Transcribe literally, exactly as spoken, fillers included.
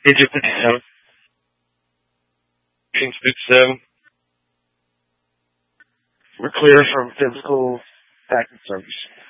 Agent fifty-seven. Agent fifty-seven. We're clear from physical active service.